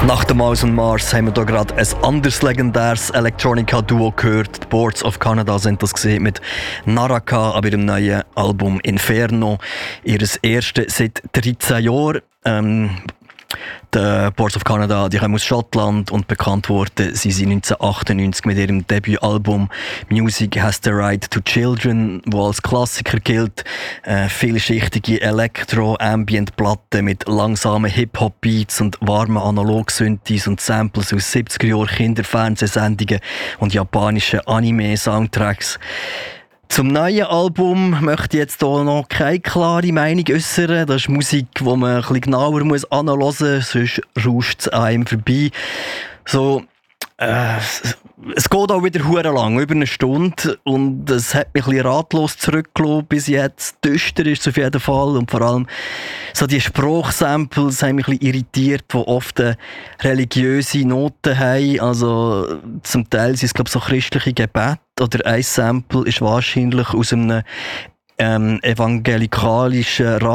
Nach dem Mars und Mars haben wir hier gerade ein anderes legendäres Electronica-Duo gehört. Die Boards of Canada sind das gesehen mit Naraka, aber ihrem neuen Album Inferno. Ihres erste seit 13 Jahren. Die Boards of Canada, die kommen aus Schottland und bekannt wurden sie sind 1998 mit ihrem Debütalbum Music Has the Right to Children, wo als Klassiker gilt. Vielschichtige Elektro-Ambient-Platten mit langsamen Hip-Hop-Beats und warmen Analog-Synthes und Samples aus 70er-Jahren Kinderfernsehsendungen und japanischen Anime-Soundtracks. Zum neuen Album möchte ich jetzt hier noch keine klare Meinung äußern. Das ist Musik, die man ein bisschen genauer anhören muss, sonst rauscht es an einem vorbei. Es geht auch wieder verdammt lang, über eine Stunde, und es hat mich ein bisschen ratlos zurückgelassen bis jetzt. Düster ist es auf jeden Fall, und vor allem so die Sprachsamples haben mich ein bisschen irritiert, die oft religiöse Noten haben. Also zum Teil sind es, glaube ich, so christliche Gebete, oder ein Sample ist wahrscheinlich aus einem evangelikalischen